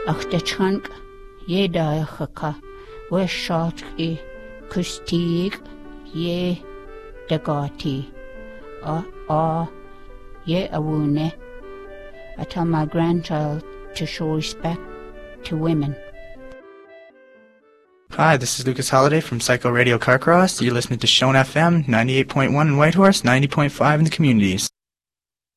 ach de trunk ye dachacha we shot I kustig ye de gati ye awune. I tell my grandchild to show respect to women. Hi, this is Lucas Holiday from Psycho Radio Carcross. You're listening to Shone FM 98.1 in Whitehorse, 90.5 in the communities.